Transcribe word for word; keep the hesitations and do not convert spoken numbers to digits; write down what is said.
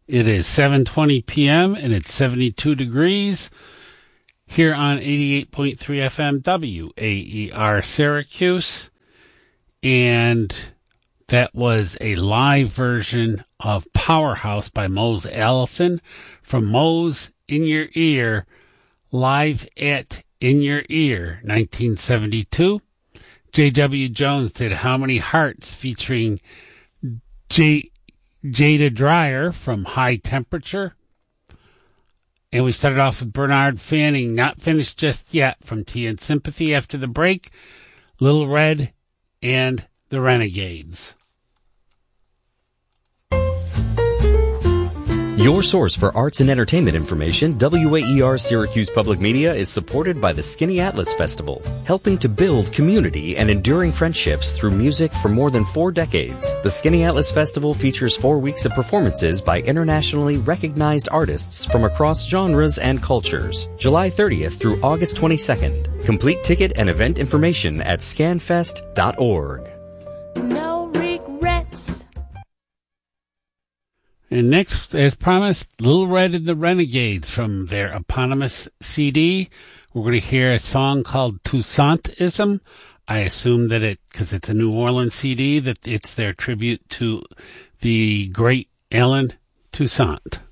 It is seven twenty p.m. and it's seventy-two degrees here on eighty-eight point three F M W A E R Syracuse. And that was a live version of Powerhouse by Mose Allison from Mose In Your Ear, live at In Your Ear, nineteen seventy-two. J W. Jones did How Many Hearts featuring J. Jada Dreyer from High Temperature. And we started off with Bernard Fanning, Not Finished Just Yet, from Tea and Sympathy. After the break, Little Red and the Renegades. Your source for arts and entertainment information, W A E R Syracuse Public Media is supported by the Skinny Atlas Festival, helping to build community and enduring friendships through music for more than four decades. The Skinny Atlas Festival features four weeks of performances by internationally recognized artists from across genres and cultures, July thirtieth through August twenty-second. Complete ticket and event information at scanfest dot org. No regrets. And next, as promised, Little Red and the Renegades from their eponymous C D. We're going to hear a song called Toussaintism. I assume that it, because it's a New Orleans C D, that it's their tribute to the great Allen Toussaint.